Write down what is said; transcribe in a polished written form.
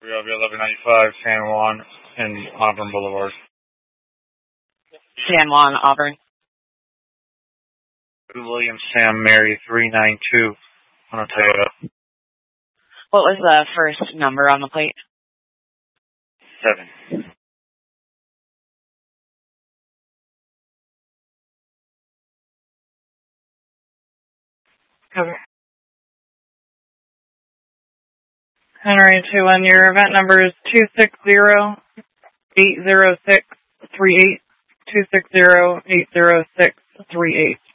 1195 San Juan and Auburn Boulevard. San Juan, Auburn. William Sam Mary 392 on a Toyota. What was the first number on the plate? 7. Okay. Henry 21, your event number is 260-806-38. 260-806-38.